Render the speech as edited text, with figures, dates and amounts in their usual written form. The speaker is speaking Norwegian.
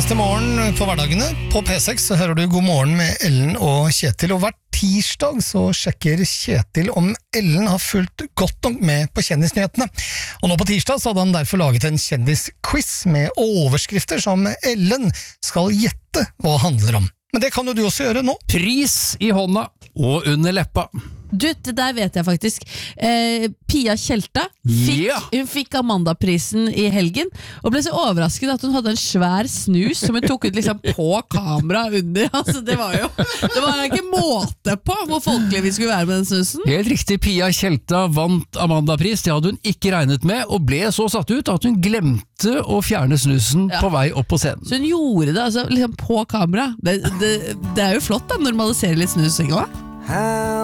til morgen på hverdagene. På P6 så hører du God morgen med Ellen og Kjetil, og hver tirsdag så sjekker Kjetil om Ellen har fulgt godt nok med på kjendisnyhetene. Og nå på tirsdag så hadde han derfor laget en kjendisquiz med overskrifter som Ellen skal gjette hva handler om. Men det kan jo du også gjøre nå. Pris i hånda og under leppa. Du, det der vet jeg faktisk. Pia Tjelta hun fikk Amanda-prisen i helgen, og ble så overrasket at hun hadde en svær snus som hun tok ut liksom på kamera under. Altså, det var ikke måte på hvor folkelig vi skulle være med den snusen. Helt riktig, Pia Tjelta vant Amanda-pris. Det hadde hun ikke regnet med, og ble så satt ut at hun glemte å fjerne snusen på vei opp på scenen. Så hun gjorde det altså, liksom på kamera. Det er jo flott da, normalisere litt snusing også.